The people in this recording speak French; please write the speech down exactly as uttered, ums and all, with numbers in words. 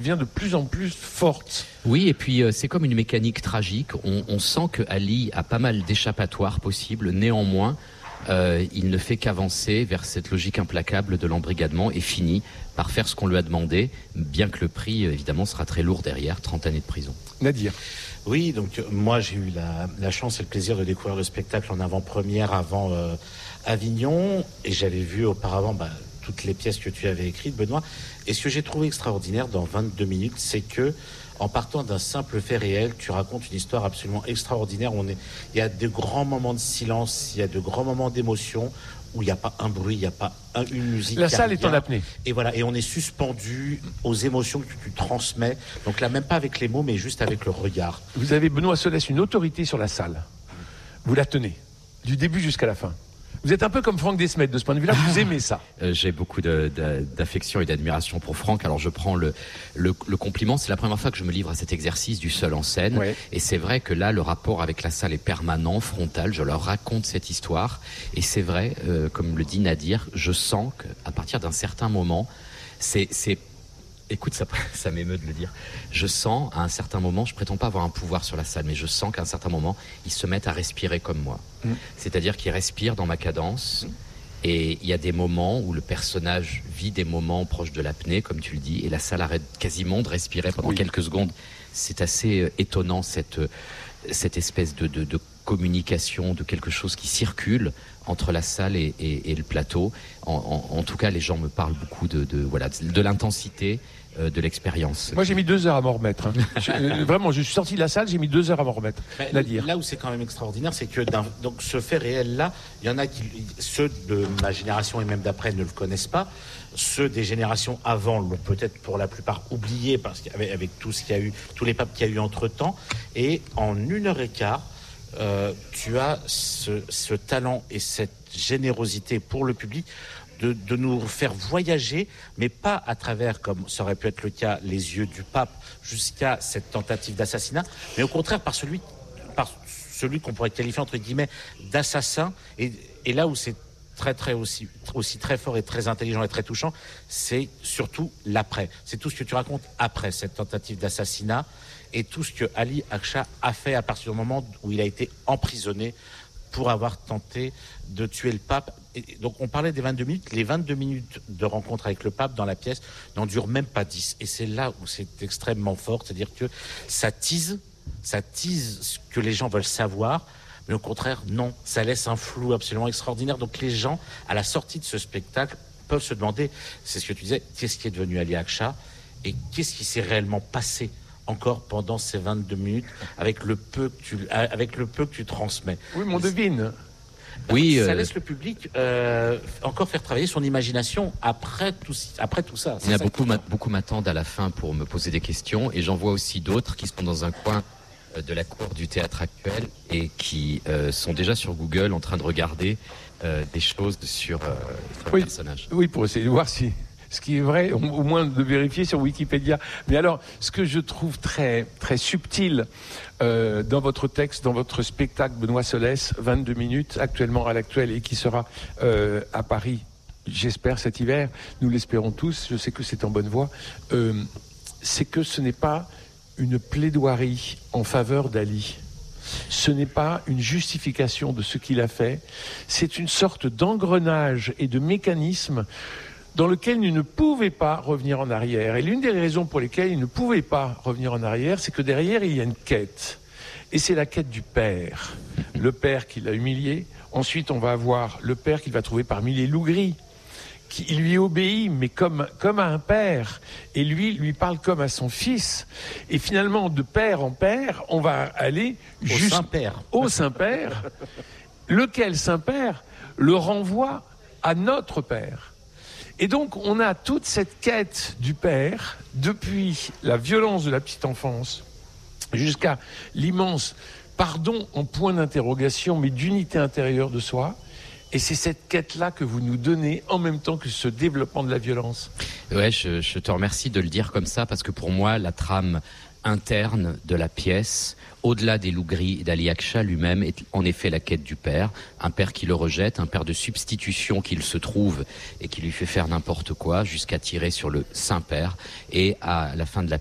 devient de plus en plus forte. Oui, et puis euh, c'est comme une mécanique tragique. On, on sent que Ali a pas mal d'échappatoires possibles. Néanmoins, euh, il ne fait qu'avancer vers cette logique implacable de l'embrigadement et finit par faire ce qu'on lui a demandé, bien que le prix, évidemment, sera très lourd derrière, trente années de prison. Nadir. Oui, donc euh, moi j'ai eu la, la chance et le plaisir de découvrir le spectacle en avant-première avant euh, Avignon, et j'avais vu auparavant bah, toutes les pièces que tu avais écrites, Benoît. Et ce que j'ai trouvé extraordinaire dans vingt-deux minutes, c'est que, en partant d'un simple fait réel, tu racontes une histoire absolument extraordinaire. On est, il y a de grands moments de silence, il y a de grands moments d'émotion, où il n'y a pas un bruit, il n'y a pas un, une musique. La salle est en apnée. Et voilà, et on est suspendu aux émotions que tu, tu transmets. Donc là, même pas avec les mots, mais juste avec le regard. Vous avez, Benoît Solès, une autorité sur la salle. Vous la tenez, du début jusqu'à la fin. Vous êtes un peu comme Franck Desmet de ce point de vue-là, vous aimez ça. Euh, j'ai beaucoup de, de, d'affection et d'admiration pour Franck, alors je prends le, le, le compliment. C'est la première fois que je me livre à cet exercice du seul en scène, ouais. Et c'est vrai que là, le rapport avec la salle est permanent, frontal, je leur raconte cette histoire, et c'est vrai, euh, comme le dit Nadir, je sens qu'à partir d'un certain moment, c'est... c'est Écoute, ça, ça m'émeut de le dire. Je sens, à un certain moment, je prétends pas avoir un pouvoir sur la salle, mais je sens qu'à un certain moment, ils se mettent à respirer comme moi. Mmh. C'est-à-dire qu'ils respirent dans ma cadence. Mmh. Et il y a des moments où le personnage vit des moments proches de l'apnée, comme tu le dis, et la salle arrête quasiment de respirer pendant oui. quelques secondes. C'est assez étonnant, cette, cette espèce de, de, de communication, de quelque chose qui circule entre la salle et, et, et le plateau. En, en, en tout cas, les gens me parlent beaucoup de, de, voilà, de, de l'intensité, euh, de l'expérience. Moi, j'ai mis deux heures à m'en remettre. Hein. je, euh, vraiment, je suis sorti de la salle, j'ai mis deux heures à m'en remettre. Nadir. Là où c'est quand même extraordinaire, c'est que dans, donc, ce fait réel-là, il y en a qui, ceux de ma génération et même d'après, ne le connaissent pas. Ceux des générations avant l'ont peut-être pour la plupart oublié, parce qu'avec avec tout ce qu'il y a eu, tous les papes qu'il y a eu entre-temps. Et en une heure et quart, Euh, tu as ce, ce talent et cette générosité pour le public de, de nous faire voyager, mais pas à travers, comme ça aurait pu être le cas, les yeux du pape jusqu'à cette tentative d'assassinat, mais au contraire par celui, par celui qu'on pourrait qualifier entre guillemets d'assassin. Et, et là où c'est très très aussi, aussi très fort et très intelligent et très touchant, c'est surtout l'après. C'est tout ce que tu racontes après cette tentative d'assassinat. Et tout ce que Ali Aksha a fait à partir du moment où il a été emprisonné pour avoir tenté de tuer le pape. Et donc on parlait des vingt-deux minutes. Les vingt-deux minutes de rencontre avec le pape dans la pièce n'en durent même pas dix. Et c'est là où c'est extrêmement fort. C'est-à-dire que ça tease, ça tease ce que les gens veulent savoir. Mais au contraire, non. Ça laisse un flou absolument extraordinaire. Donc les gens, à la sortie de ce spectacle, peuvent se demander, c'est ce que tu disais, qu'est-ce qui est devenu Ali Aksha et qu'est-ce qui s'est réellement passé encore pendant ces vingt-deux minutes, avec le peu que tu, avec le peu que tu transmets. Oui, mais on devine. Ben, oui, ça euh... laisse le public euh, encore faire travailler son imagination après tout, après tout ça. Il y a beaucoup, ma, beaucoup m'attendent à la fin pour me poser des questions, et j'en vois aussi d'autres qui sont dans un coin de la cour du théâtre actuel et qui euh, sont déjà sur Google en train de regarder euh, des choses sur, euh, sur oui, le personnage. Oui, pour essayer de voir si... ce qui est vrai, au moins de vérifier sur Wikipédia. Mais alors, ce que je trouve très, très subtil euh, dans votre texte, dans votre spectacle, Benoît Solès, vingt-deux minutes, actuellement à l'actuel, et qui sera euh, à Paris, j'espère, cet hiver, nous l'espérons tous, je sais que c'est en bonne voie, euh, c'est que ce n'est pas une plaidoirie en faveur d'Ali. Ce n'est pas une justification de ce qu'il a fait, c'est une sorte d'engrenage et de mécanisme dans lequel il ne pouvait pas revenir en arrière. Et l'une des raisons pour lesquelles il ne pouvait pas revenir en arrière, c'est que derrière, il y a une quête. Et c'est la quête du père. Le père qui l'a humilié. Ensuite, on va avoir le père qu'il va trouver parmi les loups gris, qui lui obéit, mais comme, comme à un père. Et lui, lui parle comme à son fils. Et finalement, de père en père, on va aller au Saint-Père. Au Saint-Père, lequel Saint-Père le renvoie à notre père. Et donc, on a toute cette quête du père, depuis la violence de la petite enfance, jusqu'à l'immense pardon en point d'interrogation, mais d'unité intérieure de soi. Et c'est cette quête-là que vous nous donnez en même temps que ce développement de la violence. Ouais, je, je te remercie de le dire comme ça, parce que pour moi, la trame interne de la pièce, au-delà des loups gris d'Ali Akcha lui-même, est en effet la quête du père. Un père qui le rejette, un père de substitution qu'il se trouve et qui lui fait faire n'importe quoi jusqu'à tirer sur le Saint-Père. Et à la fin de la